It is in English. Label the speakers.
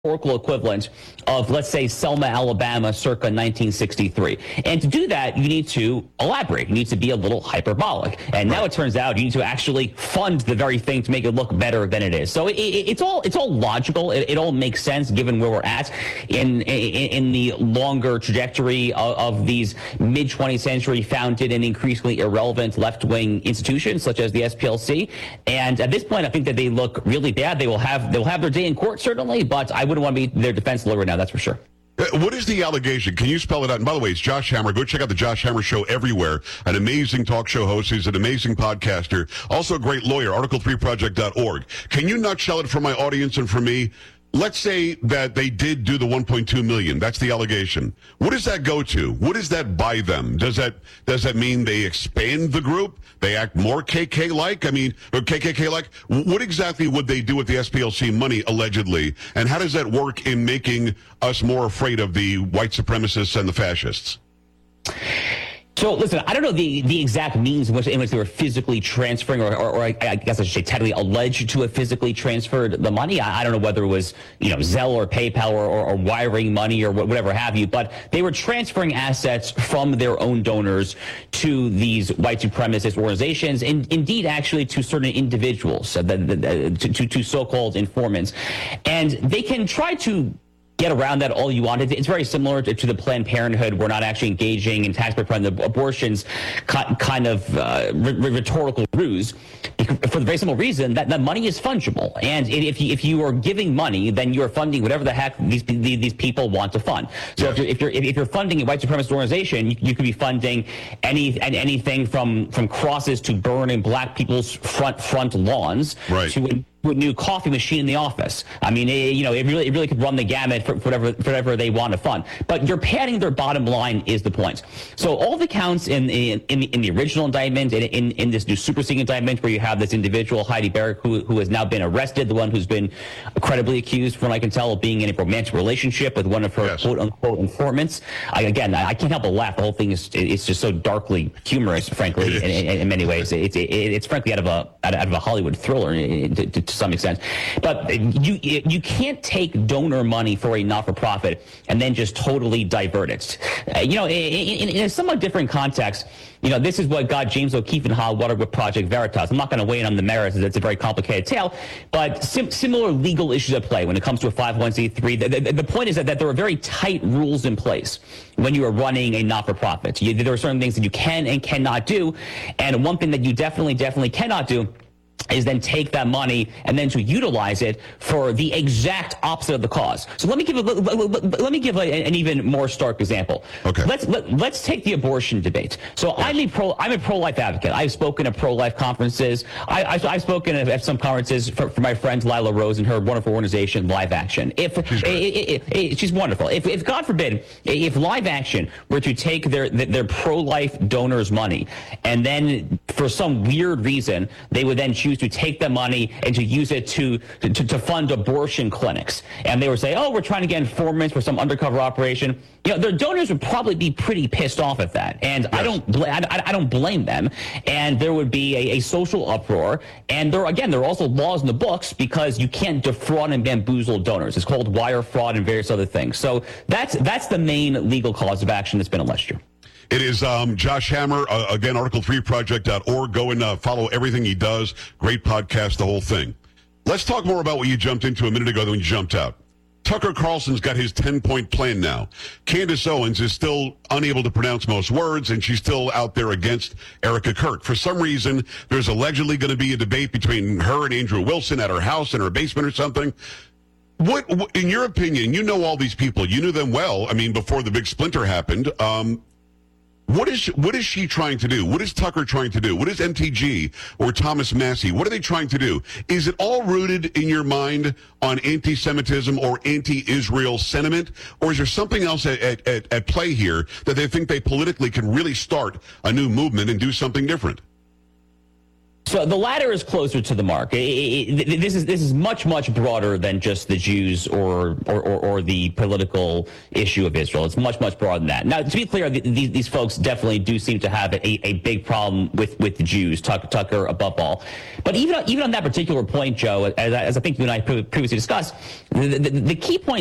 Speaker 1: historical equivalent of, let's say, Selma, Alabama, circa 1963. And to do that, you need to elaborate. You need to be a little hyperbolic. And now it turns out you need to actually fund the very thing to make it look better than it is. So it's all logical. It all makes sense given where we're at in the longer trajectory of these mid-20th century founded and increasingly irrelevant left-wing institutions such as the SPLC. And at this point, I think that they look really bad. They'll have their day in court, certainly, but I wouldn't want to be their defense lawyer now, that's for sure.
Speaker 2: What is the allegation? Can you spell it out? And by the way, it's Josh Hammer. Go check out the Josh Hammer Show everywhere. An amazing talk show host. He's an amazing podcaster. Also a great lawyer, article3project.org. Can you nutshell it for my audience and for me? Let's say that they did do the $1.2 million. That's the allegation. What does that go to? What does that buy them? Does that mean they expand the group? They act more KK-like? I mean, or KKK-like? What exactly would they do with the SPLC money, allegedly? And how does that work in making us more afraid of the white supremacists and the fascists?
Speaker 1: So, listen, I don't know the exact means in which they were physically transferring, or I guess I should say technically alleged to have physically transferred the money. I don't know whether it was, Zelle or PayPal or wiring money or whatever have you, but they were transferring assets from their own donors to these white supremacist organizations, and indeed actually to certain individuals, to so-called informants. And they can try to get around that all you want. It's very similar to the Planned Parenthood. We're not actually engaging in taxpayer-funded abortions kind of rhetorical ruse, for the very simple reason that the money is fungible. And if you are giving money, then you're funding whatever the heck these people want to fund. So if you're funding a white supremacist organization, you could be funding anything from crosses to burning black people's front lawns,
Speaker 2: right,
Speaker 1: to a new coffee machine in the office. I mean, it really could run the gamut for whatever they want to fund. But you're padding their bottom line is the point. So all the counts in the original indictment, in this new superseding indictment, where you have this individual, Heidi Barrett, who has now been arrested, the one who's been credibly accused, from what I can tell, of being in a romantic relationship with one of her quote-unquote informants. I can't help but laugh. The whole thing is just so darkly humorous, frankly, in many ways. It's frankly out of a Hollywood thriller to some extent. But you can't take donor money for a not-for-profit and then just totally divert it. In a somewhat different context, this is what got James O'Keefe in hot water with Project Veritas. I'm not going to weigh in on the merits, as it's a very complicated tale, but similar legal issues at play when it comes to a 501c3. The point is that there are very tight rules in place when you are running a not-for-profit. There are certain things that you can and cannot do, and one thing that you definitely cannot do is then take that money and then to utilize it for the exact opposite of the cause. So let me give an even more stark example.
Speaker 2: Okay.
Speaker 1: Let's take the abortion debate. So yes. I'm a pro-life advocate. I've spoken at pro-life conferences. I've spoken at some conferences for my friend Lila Rose and her wonderful organization, Live Action. She's wonderful. If God forbid, if Live Action were to take their pro-life donors' money and then for some weird reason they would then choose to take the money and to use it to fund abortion clinics, and they would say, we're trying to get informants for some undercover operation, their donors would probably be pretty pissed off at that. And yes. I don't blame them. And there would be a social uproar. And there are also laws in the books because you can't defraud and bamboozle donors. It's called wire fraud and various other things. So that's the main legal cause of action that's been alleged here.
Speaker 2: It is Josh Hammer, again, article3project.org. Go and follow everything he does. Great podcast, the whole thing. Let's talk more about what you jumped into a minute ago when you jumped out. Tucker Carlson's got his 10-point plan now. Candace Owens is still unable to pronounce most words, and she's still out there against Erica Kirk. For some reason, there's allegedly going to be a debate between her and Andrew Wilson at her house in her basement or something. What, in your opinion, you know all these people. You knew them well, before the big splinter happened. What is she trying to do? What is Tucker trying to do? What is MTG or Thomas Massie? What are they trying to do? Is it all rooted in your mind on anti-Semitism or anti-Israel sentiment? Or is there something else at play here that they think they politically can really start a new movement and do something different?
Speaker 1: So the latter is closer to the mark. This is much broader than just the Jews or the political issue of Israel. It's much broader than that. Now, to be clear, these folks definitely do seem to have a big problem with the Jews, Tucker above all. But even on that particular point, Joe, as I think you and I previously discussed, the key point